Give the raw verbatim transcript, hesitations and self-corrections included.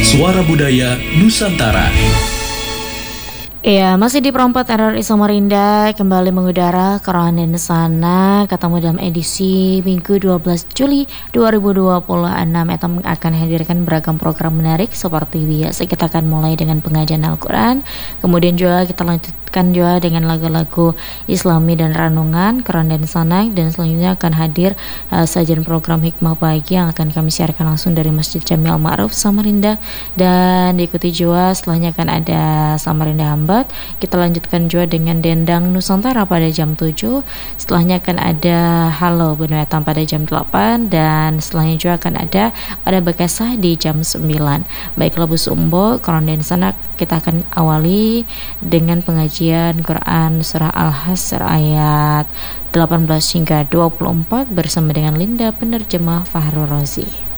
Suara Budaya Nusantara. Iya, masih di Perempat R R I Samarinda kembali mengudara Kerohanian Sana, ketemu dalam edisi Minggu dua belas Juli dua ribu dua puluh enam. Etam akan hadirkan beragam program menarik seperti biasa. Kita akan mulai dengan pengajian Al-Quran, kemudian juga kita lanjutkan juga dengan lagu-lagu Islami dan renungan Kerohanian Sana, dan selanjutnya akan hadir uh, sajian program Hikmah Pagi yang akan kami siarkan langsung dari Masjid Jami Al-Ma'ruf Samarinda, dan diikuti juga setelahnya akan ada Samarinda Hamba. Kita lanjutkan juga dengan Dendang Nusantara pada jam tujuh. Setelahnya akan ada Halo Benuetam pada jam delapan, dan setelahnya juga akan ada pada Bekasah di jam sembilan. Baiklah Bu Sumbo, Kerohanian Sana kita akan awali dengan pengajian Quran Surah Al-Hasr ayat delapan belas hingga dua puluh empat bersama dengan Linda penerjemah Fahrul Rozi.